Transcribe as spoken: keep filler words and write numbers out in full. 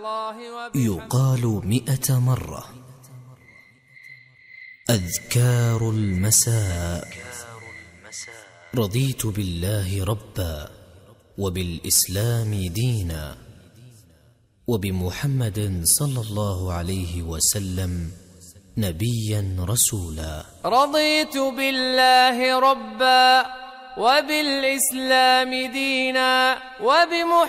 يقال مئة مرة. أذكار المساء. رضيت بالله ربا وبالإسلام دينا وبمحمد صلى الله عليه وسلم نبيا رسولا. رضيت بالله ربا وبالإسلام دينا وبمحمد